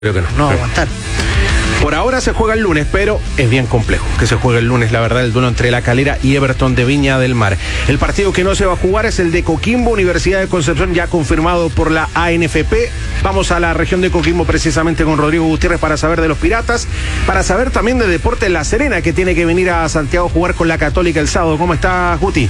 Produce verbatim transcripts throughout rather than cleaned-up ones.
Creo que no. No va a aguantar. Por ahora se juega el lunes, pero es bien complejo que se juegue el lunes, la verdad, el duelo entre La Calera y Everton de Viña del Mar. El partido que no se va a jugar es el de Coquimbo, Universidad de Concepción, ya confirmado por la A N F P. Vamos a la región de Coquimbo precisamente con Rodrigo Gutiérrez para saber de los Piratas, para saber también de Deportes La Serena, que tiene que venir a Santiago a jugar con la Católica el sábado. ¿Cómo está, Guti?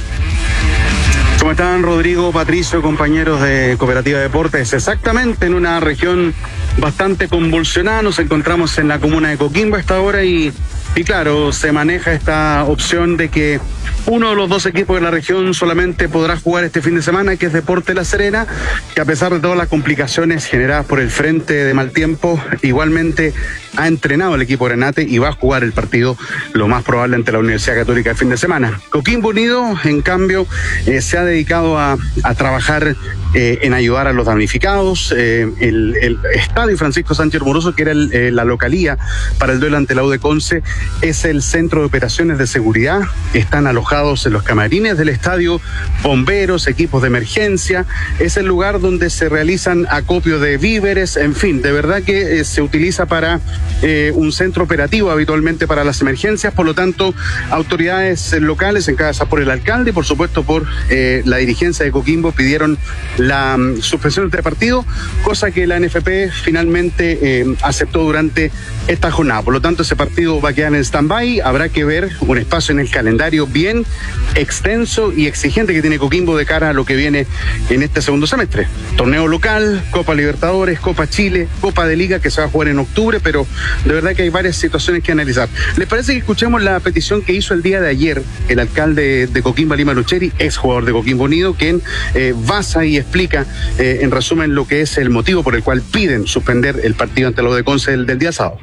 ¿Cómo están, Rodrigo, Patricio, compañeros de Cooperativa Deportes? Exactamente, en una región bastante convulsionada, nos encontramos en la comuna de Coquimbo a esta hora y, y claro, se maneja esta opción de que uno de los dos equipos de la región solamente podrá jugar este fin de semana, que es Deportes La Serena, que a pesar de todas las complicaciones generadas por el frente de mal tiempo, igualmente ha entrenado el equipo Granate y va a jugar el partido lo más probable ante la Universidad Católica el fin de semana. Coquimbo Unido, en cambio, eh, se ha dedicado a, a trabajar eh, en ayudar a los damnificados. Eh, el, el Estadio Francisco Sánchez Moroso, que era el, eh, la localía para el duelo ante la U de Conce, es el centro de operaciones de seguridad. Están alojados en los camarines del estadio bomberos, equipos de emergencia. Es el lugar donde se realizan acopio de víveres, en fin, de verdad que eh, se utiliza para Eh, un centro operativo habitualmente para las emergencias. Por lo tanto, autoridades locales encabezadas por el alcalde y por supuesto por eh, la dirigencia de Coquimbo pidieron la um, suspensión del partido, cosa que la N F P finalmente eh, aceptó durante esta jornada. Por lo tanto, ese partido va a quedar en stand-by. Habrá que ver un espacio en el calendario bien extenso y exigente que tiene Coquimbo de cara a lo que viene en este segundo semestre. Torneo local, Copa Libertadores, Copa Chile, Copa de Liga, que se va a jugar en octubre, pero de verdad que hay varias situaciones que analizar. ¿Les parece que escuchemos la petición que hizo el día de ayer el alcalde de Coquimbo, Lima Lucheri, ex jugador de Coquimbo Unido, quien eh, basa y explica eh, en resumen lo que es el motivo por el cual piden suspender el partido ante lo de Conce del, del día sábado?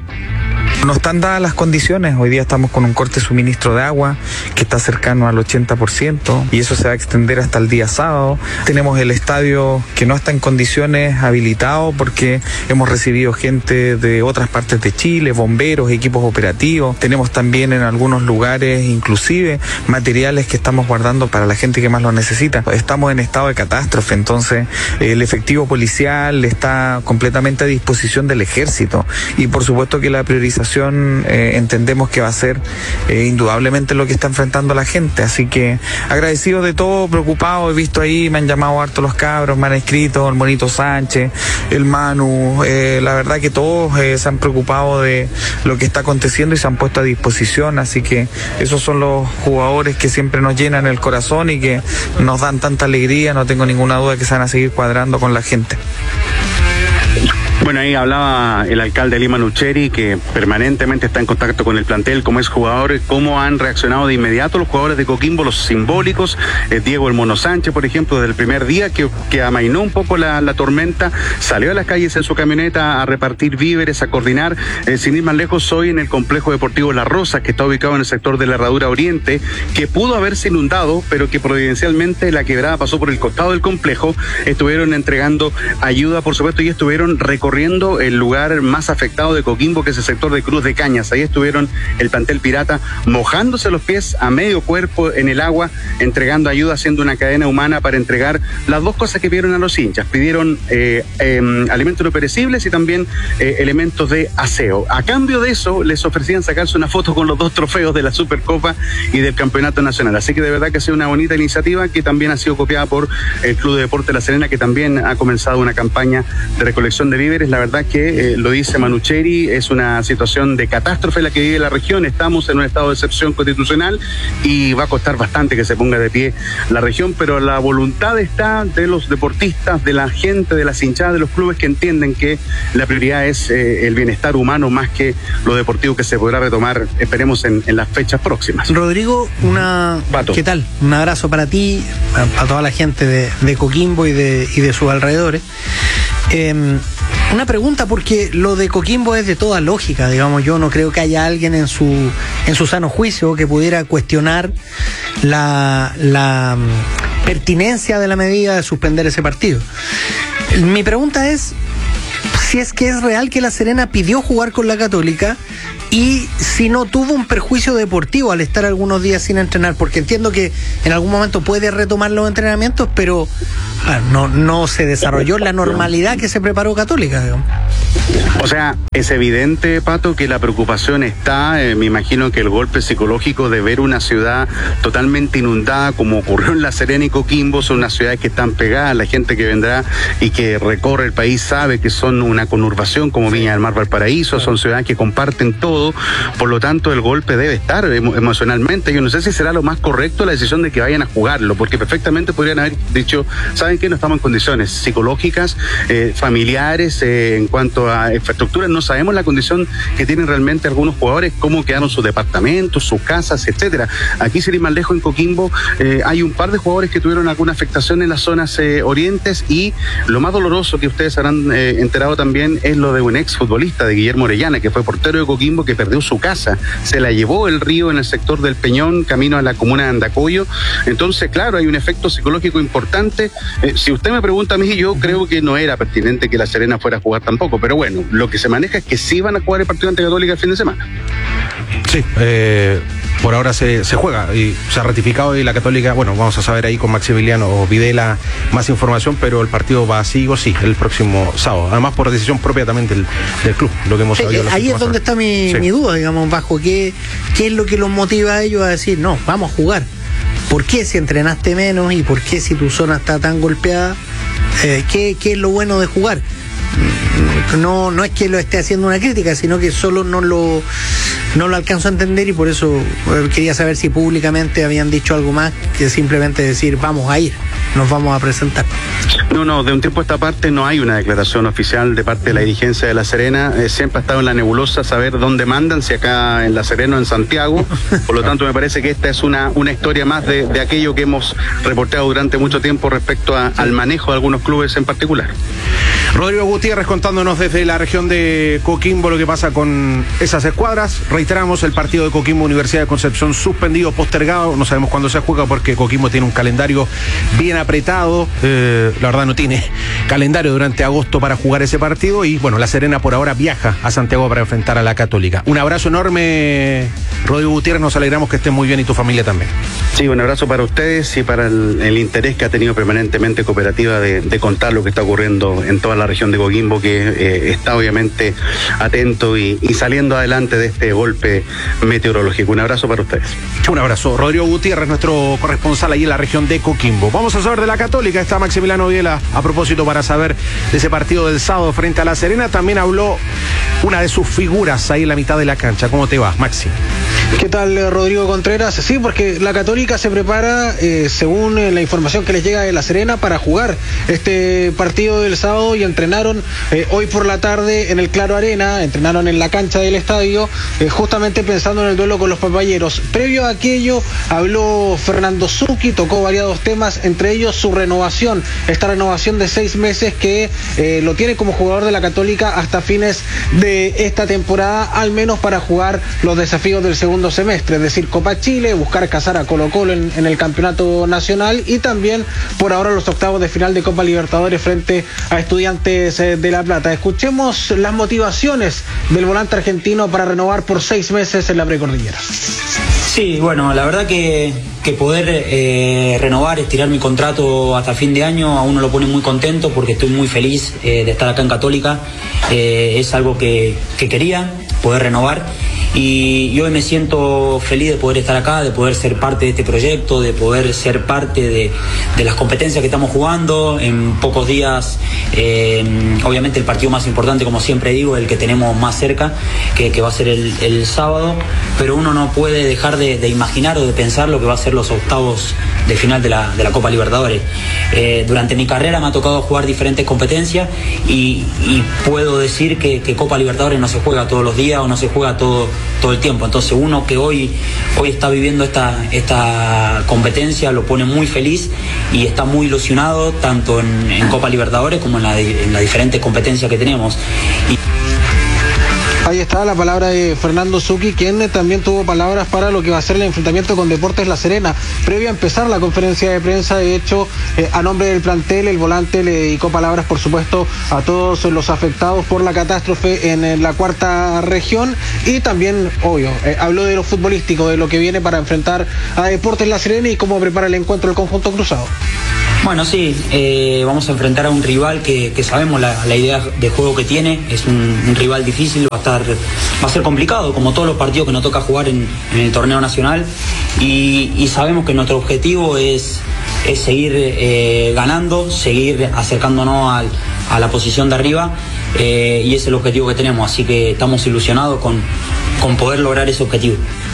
No están dadas las condiciones. Hoy día estamos con un corte de suministro de agua que está cercano al ochenta por ciento y eso se va a extender hasta el día sábado. Tenemos el estadio que no está en condiciones habilitado porque hemos recibido gente de otras partes de Chile, bomberos, equipos operativos. Tenemos también en algunos lugares inclusive materiales que estamos guardando para la gente que más lo necesita. Estamos en estado de catástrofe, entonces el efectivo policial está completamente a disposición del ejército y por supuesto que la priorización Eh, entendemos que va a ser eh, indudablemente lo que está enfrentando la gente, así que agradecido de todo, preocupado, he visto ahí, me han llamado harto los cabros, me han escrito, el Monito Sánchez, el Manu, eh, la verdad que todos eh, se han preocupado de lo que está aconteciendo y se han puesto a disposición, así que esos son los jugadores que siempre nos llenan el corazón y que nos dan tanta alegría, no tengo ninguna duda que se van a seguir cuadrando con la gente. Bueno, ahí hablaba el alcalde Lima Lucheri, que permanentemente está en contacto con el plantel, como es jugador, cómo han reaccionado de inmediato los jugadores de Coquimbo, los simbólicos, eh, Diego el Mono Sánchez, por ejemplo, desde el primer día, que, que amainó un poco la, la tormenta, salió a las calles en su camioneta a repartir víveres, a coordinar, eh, sin ir más lejos, hoy en el complejo deportivo La Rosa, que está ubicado en el sector de la Herradura Oriente, que pudo haberse inundado, pero que providencialmente la quebrada pasó por el costado del complejo, estuvieron entregando ayuda, por supuesto, y estuvieron recorriendo Recorriendo el lugar más afectado de Coquimbo, que es el sector de Cruz de Cañas. Ahí estuvieron el plantel pirata mojándose los pies a medio cuerpo en el agua, entregando ayuda, haciendo una cadena humana para entregar las dos cosas que pidieron a los hinchas. Pidieron eh, eh, alimentos no perecibles y también eh, elementos de aseo. A cambio de eso, les ofrecían sacarse una foto con los dos trofeos de la Supercopa y del Campeonato Nacional. Así que de verdad que ha sido una bonita iniciativa que también ha sido copiada por el Club de Deportes La Serena, que también ha comenzado una campaña de recolección de víveres. La verdad que eh, lo dice Manucheri, es una situación de catástrofe la que vive la región, estamos en un estado de excepción constitucional y va a costar bastante que se ponga de pie la región, pero la voluntad está de los deportistas, de la gente, de las hinchadas, de los clubes que entienden que la prioridad es eh, el bienestar humano más que lo deportivo, que se podrá retomar, esperemos, en, en las fechas próximas. Rodrigo, una Pato. ¿Qué tal? Un abrazo para ti, para, para toda la gente de, de Coquimbo y de, y de sus alrededores. Eh, una pregunta, porque lo de Coquimbo es de toda lógica, digamos, yo no creo que haya alguien en su en su sano juicio que pudiera cuestionar la, la pertinencia de la medida de suspender ese partido. Mi pregunta es si es que es real que La Serena pidió jugar con la Católica y si no tuvo un perjuicio deportivo al estar algunos días sin entrenar, porque entiendo que en algún momento puede retomar los entrenamientos, pero ah, no, no se desarrolló la normalidad que se preparó Católica, digamos. O sea, es evidente, Pato, que la preocupación está, eh, me imagino que el golpe psicológico de ver una ciudad totalmente inundada, como ocurrió en La Serena y Coquimbo, son unas ciudades que están pegadas, la gente que vendrá y que recorre el país sabe que son una conurbación como Viña del Mar, Valparaíso, son ciudades que comparten todo, por lo tanto el golpe debe estar emo- emocionalmente. Yo no sé si será lo más correcto la decisión de que vayan a jugarlo, porque perfectamente podrían haber dicho, ¿saben qué? No estamos en condiciones psicológicas, eh, familiares, eh, en cuanto a infraestructura, no sabemos la condición que tienen realmente algunos jugadores, cómo quedaron sus departamentos, sus casas, etcétera. Aquí, sin ir más lejos, en Coquimbo, eh, hay un par de jugadores que tuvieron alguna afectación en las zonas eh, orientes, y lo más doloroso que ustedes habrán eh, enterado también es lo de un ex futbolista, de Guillermo Orellana, que fue portero de Coquimbo, que perdió su casa, se la llevó el río en el sector del Peñón, camino a la comuna de Andacoyo. Entonces, claro, hay un efecto psicológico importante. Eh, si usted me pregunta a mí, yo creo que no era pertinente que La Serena fuera a jugar tampoco, pero bueno, lo que se maneja es que sí van a jugar el partido ante Católica el fin de semana. Sí, eh, por ahora se, se juega y se ha ratificado, y la Católica, bueno, vamos a saber ahí con Maximiliano Videla más información, pero el partido va así o sí el próximo sábado, además por decisión propia también del, del club, lo que hemos Sí, sabido. ahí es donde está mi, sí. mi duda, digamos, bajo qué, qué es lo que los motiva a ellos a decir, no, vamos a jugar. ¿Por qué si entrenaste menos y por qué si tu zona está tan golpeada? Eh, ¿qué, ¿Qué es lo bueno de jugar? No, no es que lo esté haciendo una crítica, sino que solo no lo, no lo alcanzo a entender, y por eso eh, quería saber si públicamente habían dicho algo más que simplemente decir vamos a ir, nos vamos a presentar. No, no, de un tiempo a esta parte no hay una declaración oficial de parte de la dirigencia de La Serena. Eh, siempre ha estado en la nebulosa saber dónde mandan, si acá en La Serena o en Santiago. Por lo tanto, me parece que esta es una, una historia más de, de aquello que hemos reportado durante mucho tiempo respecto a, al manejo de algunos clubes en particular. Rodrigo Gutiérrez contándonos desde la región de Coquimbo lo que pasa con esas escuadras. Reiteramos, el partido de Coquimbo Universidad de Concepción suspendido, postergado, no sabemos cuándo se juega porque Coquimbo tiene un calendario bien apretado, eh, la verdad no tiene calendario durante agosto para jugar ese partido, y bueno, La Serena por ahora viaja a Santiago para enfrentar a la Católica. Un abrazo enorme, Rodrigo Gutiérrez, nos alegramos que estés muy bien y tu familia también. Sí, un abrazo para ustedes y para el, el interés que ha tenido permanentemente Cooperativa de, de contar lo que está ocurriendo en toda la región de Coquimbo, que eh, está obviamente atento y, y saliendo adelante de este golpe meteorológico. Un abrazo para ustedes. Un abrazo. Rodrigo Gutiérrez, nuestro corresponsal allí en la región de Coquimbo. Vamos a saber de la Católica. Está Maximiliano Videla a propósito para saber de ese partido del sábado frente a La Serena. También habló una de sus figuras ahí en la mitad de la cancha. ¿Cómo te va, Maxi? ¿Qué tal, Rodrigo Contreras? Sí, porque la Católica se prepara, eh, según eh, la información que les llega de La Serena, para jugar este partido del sábado, y entrenaron eh, hoy por la tarde en el Claro Arena, entrenaron en la cancha del estadio, eh, justamente pensando en el duelo con los papayeros. Previo a aquello, habló Fernando Zucchi, tocó variados temas, entre ellos su renovación, esta renovación de seis meses que eh, lo tiene como jugador de la Católica hasta fines de esta temporada, al menos para jugar los desafíos del segundo semestre, es decir, Copa Chile, buscar cazar a Colo Colo en, en el campeonato nacional, y también por ahora los octavos de final de Copa Libertadores frente a Estudiantes de La Plata. Escuchemos las motivaciones del volante argentino para renovar por seis meses en la precordillera. Sí, bueno, la verdad que, que poder eh, renovar, estirar mi contrato hasta fin de año a uno lo pone muy contento, porque estoy muy feliz eh, de estar acá en Católica. Eh, es algo que, que quería, poder renovar. Y yo hoy me siento feliz de poder estar acá, de poder ser parte de este proyecto, de poder ser parte de, de las competencias que estamos jugando. En pocos días, eh, obviamente el partido más importante, como siempre digo, el que tenemos más cerca, que, que va a ser el, el sábado, pero uno no puede dejar de, de imaginar o de pensar lo que va a ser los octavos de final de la, de la Copa Libertadores. Eh, durante mi carrera me ha tocado jugar diferentes competencias, y, y puedo decir que, que Copa Libertadores no se juega todos los días o no se juega todo todo el tiempo. Entonces uno que hoy, hoy está viviendo esta, esta competencia lo pone muy feliz y está muy ilusionado tanto en, en Copa Libertadores como en, la, en las diferentes competencias que tenemos. Y Ahí está la palabra de Fernando Zucchi, quien también tuvo palabras para lo que va a ser el enfrentamiento con Deportes La Serena. Previo a empezar la conferencia de prensa, de hecho, eh, a nombre del plantel, el volante le dedicó palabras, por supuesto, a todos los afectados por la catástrofe en, en la cuarta región, y también, obvio, eh, habló de lo futbolístico, de lo que viene para enfrentar a Deportes La Serena y cómo prepara el encuentro el conjunto cruzado. Bueno, sí, eh, vamos a enfrentar a un rival que, que sabemos la, la idea de juego que tiene. Es un, un rival difícil, va a estar, va a ser complicado, como todos los partidos que nos toca jugar en, en el torneo nacional. Y, y sabemos que nuestro objetivo es, es seguir eh, ganando, seguir acercándonos al, a la posición de arriba. Eh, y ese es el objetivo que tenemos, así que estamos ilusionados con, con poder lograr ese objetivo.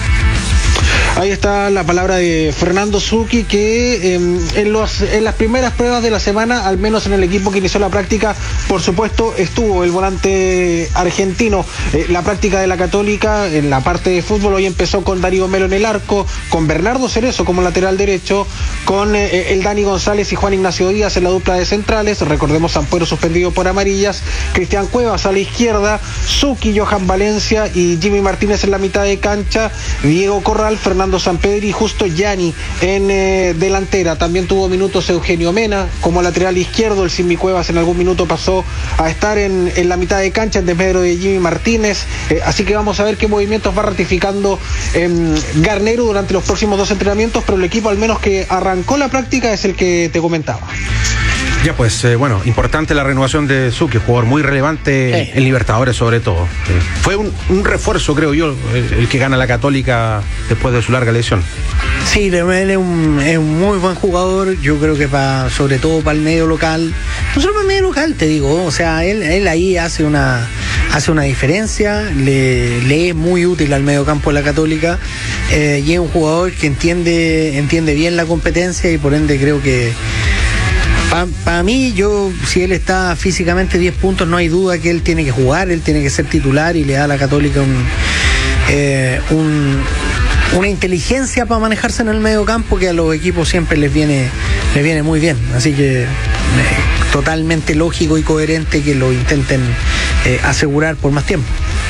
Ahí está la palabra de Fernando Zucchi, que eh, en, los, en las primeras pruebas de la semana, al menos en el equipo que inició la práctica, por supuesto estuvo el volante argentino. Eh, la práctica de la Católica en la parte de fútbol hoy empezó con Darío Melo en el arco, con Bernardo Cerezo como lateral derecho, con eh, el Dani González y Juan Ignacio Díaz en la dupla de centrales. Recordemos Sampuero suspendido por amarillas, Cristian Cuevas a la izquierda, Zucchi, Johan Valencia y Jimmy Martínez en la mitad de cancha, Diego Corral, Fernando Sampedri y Justo Gianni en eh, delantera. También tuvo minutos Eugenio Mena como lateral izquierdo. El Simi Cuevas en algún minuto pasó a estar en, en la mitad de cancha en desmedro de Jimmy Martínez. Eh, así que vamos a ver qué movimientos va ratificando eh, Garnero durante los próximos dos entrenamientos, pero el equipo al menos que arrancó la práctica es el que te comentaba. Ya pues, eh, bueno, importante la renovación de Zucchi, jugador muy relevante sí. en Libertadores sobre todo. Eh, fue un, un refuerzo, creo yo, el, el que gana la Católica después de su larga lesión. Sí, él es un, es un muy buen jugador, yo creo que para, sobre todo para el medio local, no solo para el medio local, te digo, o sea, él, él ahí hace una, hace una diferencia, le, le es muy útil al medio campo de la Católica, eh, y es un jugador que entiende, entiende bien la competencia y por ende creo que Para pa mí, yo, si él está físicamente diez puntos, no hay duda que él tiene que jugar, él tiene que ser titular y le da a la Católica un, eh, un, una inteligencia para manejarse en el medio campo que a los equipos siempre les viene, les viene muy bien. Así que eh, totalmente lógico y coherente que lo intenten eh, asegurar por más tiempo.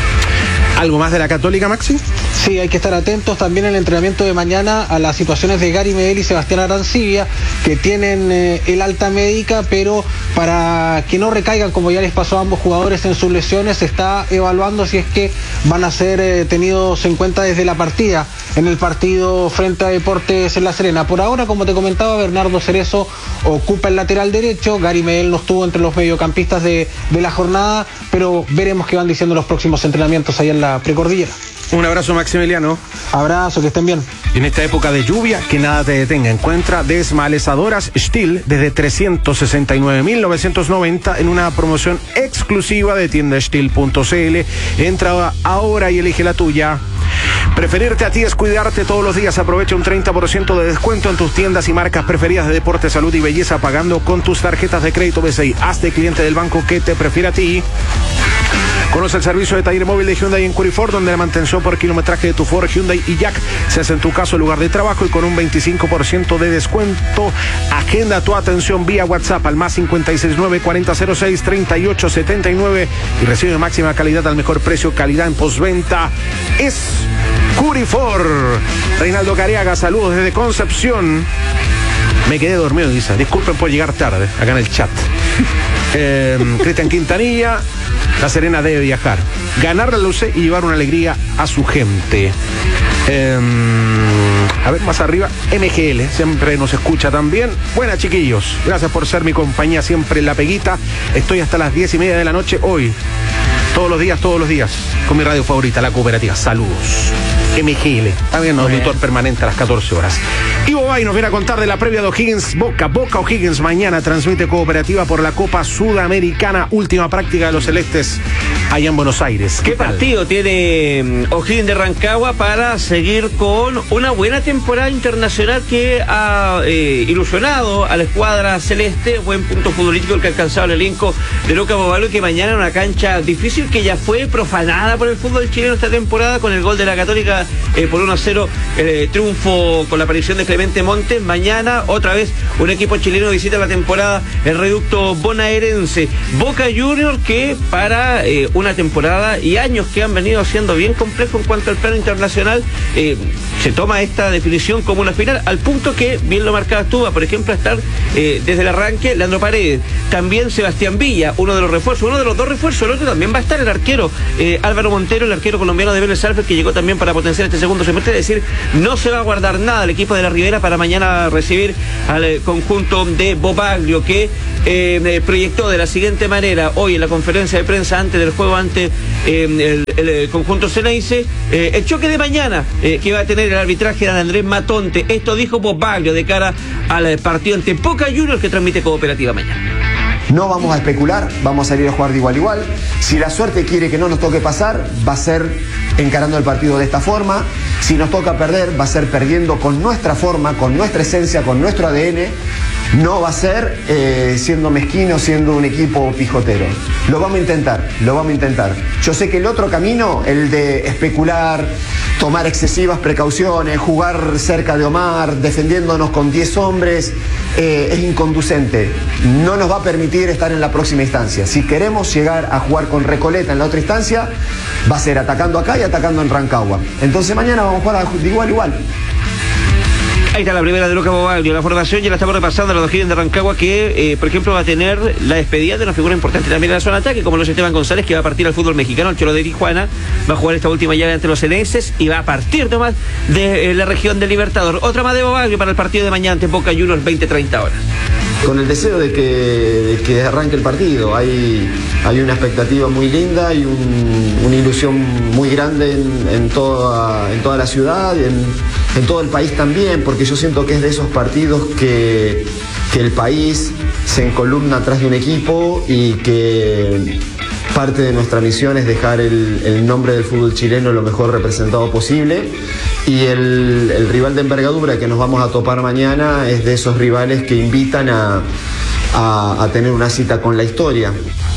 ¿Algo más de la Católica, Maxi? Sí, hay que estar atentos también en el entrenamiento de mañana a las situaciones de Gary Medel y Sebastián Arancibia, que tienen eh, el alta médica, pero para que no recaigan, como ya les pasó a ambos jugadores en sus lesiones, se está evaluando si es que van a ser eh, tenidos en cuenta desde la partida, en el partido frente a Deportes en La Serena. Por ahora, como te comentaba, Bernardo Cerezo ocupa el lateral derecho, Gary Medel no estuvo entre los mediocampistas de, de la jornada, pero veremos qué van diciendo los próximos entrenamientos ahí en la precordillera. Un abrazo, Maximiliano. Abrazo, que estén bien. En esta época de lluvia, que nada te detenga. Encuentra desmalezadoras Stihl desde trescientos sesenta y nueve mil novecientos noventa en una promoción exclusiva de tienda stihl punto c l. Entra ahora y elige la tuya. Preferirte a ti es cuidarte todos los días. Aprovecha un treinta por ciento de descuento en tus tiendas y marcas preferidas de deporte, salud y belleza pagando con tus tarjetas de crédito B C I. Hazte cliente del banco que te prefiere a ti. Conoce el servicio de taller móvil de Hyundai en Curifort, donde la mantención por kilometraje de tu Ford, Hyundai y Jack se hace en tu caso lugar de trabajo y con un veinticinco por ciento de descuento. Agenda tu atención vía WhatsApp al más cincuenta y seis nueve cuarenta cero seis treinta y ocho setenta y nueve y recibe máxima calidad al mejor precio, calidad en postventa. Es Curifort. Reinaldo Cariaga, saludos desde Concepción. Me quedé dormido, dice. Disculpen por llegar tarde, acá en el chat. Eh, Cristian Quintanilla, La Serena debe viajar, ganar la Luce y llevar una alegría a su gente. Eh, a ver, más arriba, M G L, siempre nos escucha también. Buenas, chiquillos, gracias por ser mi compañía siempre en la peguita. Estoy hasta las diez y media de la noche hoy. Todos los días, todos los días, con mi radio favorita, La Cooperativa. Saludos. M G L, también auditor permanente a las catorce horas. Ivo Bay nos viene a contar de la previa de O'Higgins Boca. Boca O'Higgins mañana transmite Cooperativa por la Copa Sudamericana, última práctica de los celestes allá en Buenos Aires. ¿Qué, ¿Qué partido tiene O'Higgins de Rancagua para seguir con una buena temporada internacional que ha eh, ilusionado a la escuadra celeste? Buen punto futbolístico el que ha alcanzado el elenco de Luca Bovalo, que mañana en una cancha difícil que ya fue profanada por el fútbol chileno esta temporada con el gol de la Católica eh, por uno a cero, eh, triunfo con la aparición de Clemente Montes. Mañana otra vez un equipo chileno visita la temporada el reducto bonaerense. Boca Juniors, que para eh, una temporada y años que han venido siendo bien complejo en cuanto al plano internacional, eh, se toma esta definición como una final, al punto que, bien lo marcabas tú, por ejemplo, a estar eh, desde el arranque Leandro Paredes, también Sebastián Villa, uno de los refuerzos, uno de los dos refuerzos, el otro también va a estar el arquero eh, Álvaro Montero, el arquero colombiano de Vélez Sarsfield, que llegó también para potenciar comenzar este segundo semestre, es decir, no se va a guardar nada el equipo de la Ribera para mañana recibir al eh, conjunto de Bobaglio, que eh, proyectó de la siguiente manera hoy en la conferencia de prensa antes del juego ante eh, el, el, el conjunto Ceneice, eh, el choque de mañana eh, que va a tener el arbitraje de Andrés Matonte. Esto dijo Bobaglio de cara al eh, partido ante Boca Juniors que transmite Cooperativa mañana. No vamos a especular, vamos a salir a jugar de igual a igual. Si la suerte quiere que no nos toque pasar, va a ser encarando el partido de esta forma. Si nos toca perder, va a ser perdiendo con nuestra forma, con nuestra esencia, con nuestro A D N. No va a ser eh, siendo mezquino, siendo un equipo pijotero. Lo vamos a intentar, lo vamos a intentar. Yo sé que el otro camino, el de especular, tomar excesivas precauciones, jugar cerca de Omar, defendiéndonos con diez hombres, eh, es inconducente. No nos va a permitir estar en la próxima instancia. Si queremos llegar a jugar con Recoleta en la otra instancia, va a ser atacando acá y atacando en Rancagua. Entonces mañana vamos a jugar de igual a igual. Ahí está la primera de Lucas Bobaglio. La formación ya la estamos repasando a los O'Higgins de Rancagua, que eh, por ejemplo va a tener la despedida de una figura importante también en la zona de ataque, como los Esteban González, que va a partir al fútbol mexicano. El Cholo de Tijuana va a jugar esta última llave ante los Ceneices y va a partir nomás de eh, la región del Libertador. Otra más de Bobaglio para el partido de mañana ante Boca Juniors, veinte treinta horas. Con el deseo de que, de que arranque el partido. Hay, hay una expectativa muy linda y un, una ilusión muy grande en, en, toda, en toda la ciudad, en, en todo el país también, porque yo siento que es de esos partidos que, que el país se encolumna atrás de un equipo y que parte de nuestra misión es dejar el, el nombre del fútbol chileno lo mejor representado posible. Y el, el rival de envergadura que nos vamos a topar mañana es de esos rivales que invitan a, a, a tener una cita con la historia.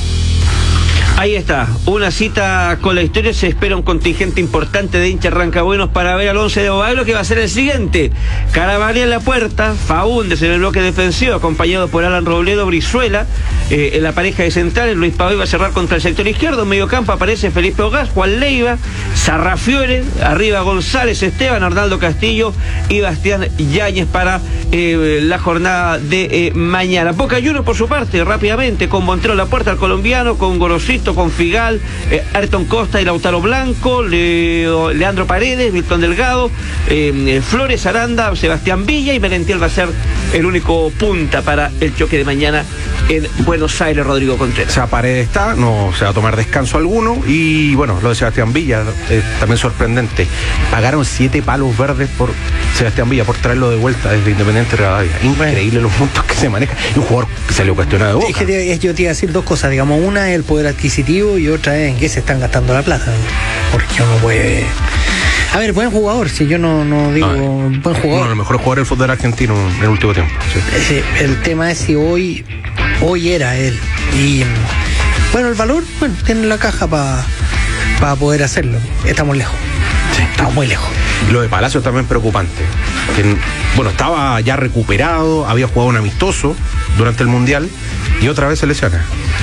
Ahí está, una cita con la historia. Se espera un contingente importante de hinchas rancagüenos para ver al once de Bobaglio, que va a ser el siguiente: Caravanía en la puerta, Faúndez en el bloque defensivo, acompañado por Alan Robledo, Brizuela eh, en la pareja de centrales. Luis Pavés va a cerrar contra el sector izquierdo. En medio campo aparece Felipe Ogaz, Juan Leiva, Sarrafiore, arriba González Esteban, Arnaldo Castillo y Bastián Yáñez para eh, la jornada de eh, mañana. Boca Juniors, por su parte, rápidamente, con Montero en la puerta, al colombiano, con Gorosito, con Figal, eh, Ayrton Costa y Lautaro Blanco, Leo, Leandro Paredes, Milton Delgado, eh, Flores Aranda, Sebastián Villa, y Merentiel va a ser el único punta para el choque de mañana en Buenos Aires, Rodrigo Contreras. O sea, Paredes está, no se va a tomar descanso alguno, y bueno, lo de Sebastián Villa, eh, también sorprendente. Pagaron siete palos verdes por Sebastián Villa, por traerlo de vuelta desde Independiente Rivadavia. Increíble los puntos que se manejan. Y un jugador que salió cuestionado de Boca. Es que te, yo te iba a decir dos cosas, digamos, una es el poder adquisitivo y otra es en qué se están gastando la plata, porque uno puede... A ver, buen jugador, si yo no, no digo no, buen jugador. Uno de los mejores jugadores del fútbol argentino en el último tiempo. Sí. El tema es si hoy hoy era él. Y bueno, el valor, bueno, tiene la caja para pa poder hacerlo. Estamos lejos. Sí. Estamos muy lejos. Y lo de Palacios también preocupante. Que, bueno, estaba ya recuperado, había jugado un amistoso durante el Mundial y otra vez se lesiona.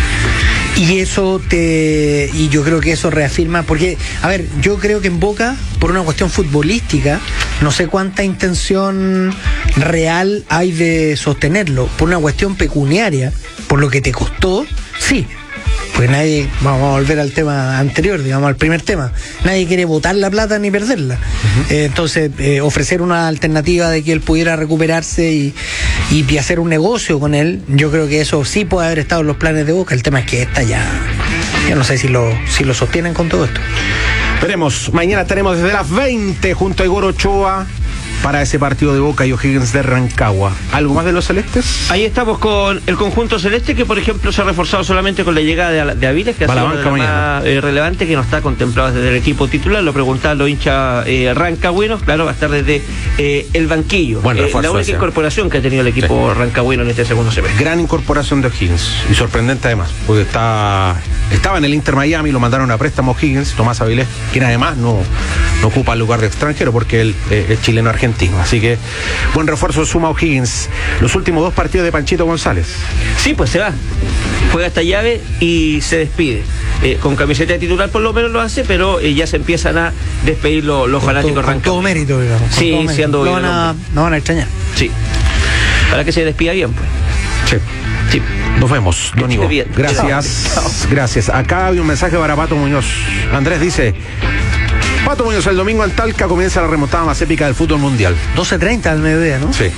Y eso te. Y yo creo que eso reafirma. Porque, a ver, yo creo que en Boca, por una cuestión futbolística, no sé cuánta intención real hay de sostenerlo. Por una cuestión pecuniaria, por lo que te costó, sí. Porque nadie, vamos a volver al tema anterior, digamos, al primer tema. Nadie quiere botar la plata ni perderla. Uh-huh. Eh, entonces, eh, ofrecer una alternativa de que él pudiera recuperarse y, y, y hacer un negocio con él, yo creo que eso sí puede haber estado en los planes de Boca. El tema es que esta ya, yo no sé si lo, si lo sostienen con todo esto. Veremos, mañana estaremos desde las veinte junto a Igor Ochoa para ese partido de Boca y O'Higgins de Rancagua. ¿Algo más de los celestes? Ahí estamos con el conjunto celeste, que por ejemplo se ha reforzado solamente con la llegada de, de Aviles, que ha sido la más eh, relevante, que no está contemplado desde el equipo titular. Lo preguntaban los hinchas eh, rancagüinos. Claro, va a estar desde eh, el banquillo. Buen refuerzo, eh, la única ese. incorporación que ha tenido el equipo sí. rancagüino en este segundo semestre. Gran incorporación de O'Higgins, y sorprendente además, porque está estaba en el Inter Miami, lo mandaron a préstamo O'Higgins, Tomás Avilés, quien además no, no ocupa el lugar de extranjero porque él eh, es chileno argentino. Así que buen refuerzo suma O'Higgins. Los últimos dos partidos de Panchito González. Sí, pues se va. Juega esta llave y se despide. Eh, con camiseta de titular por lo menos lo hace, pero eh, ya se empiezan a despedir los, los fanáticos rancagüinos. Con todo mérito, digamos. Sí, todo mérito. siendo no bien. Van a, no van a extrañar. Sí. Para que se despida bien, pues. Sí. Sí. Nos vemos, don Ivo. Gracias. Chao. Gracias. Acá hay un mensaje para Pato Muñoz. Andrés dice: Pato Muñoz, el domingo en Talca comienza la remontada más épica del fútbol mundial. doce treinta al mediodía, ¿no? Sí. Eh.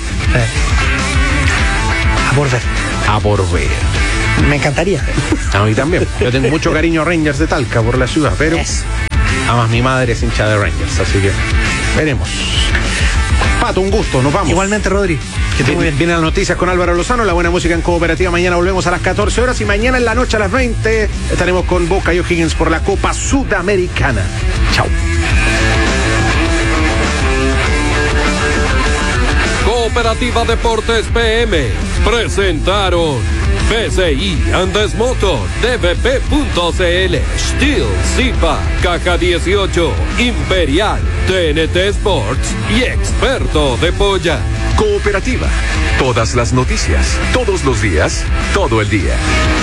A por ver. A por ver. Me encantaría. A mí también. Yo tengo mucho cariño a Rangers de Talca por la ciudad, pero Es. además mi madre es hincha de Rangers, así que veremos. Pato, un gusto, nos vamos. Igualmente, Rodri. Que esté muy bien. Vienen las noticias con Álvaro Lozano, la buena música en Cooperativa. Mañana volvemos a las catorce horas y mañana en la noche a las veinte estaremos con Boca y O'Higgins por la Copa Sudamericana. Chao. Cooperativa Deportes P M presentaron B C I Andes Motor, D V P punto C L, Steel, Zipa, Caja dieciocho, Imperial, T N T Sports y Experto de Polla. Cooperativa. Todas las noticias, todos los días, todo el día.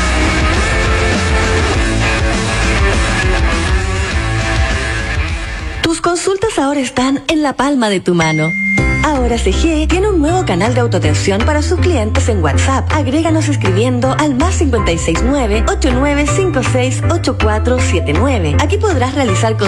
Tus consultas ahora están en la palma de tu mano. Ahora C G E tiene un nuevo canal de autoatención para sus clientes en WhatsApp. Agréganos escribiendo al más cinco seis nueve, ocho nueve cinco seis, ocho cuatro siete nueve. Aquí podrás realizar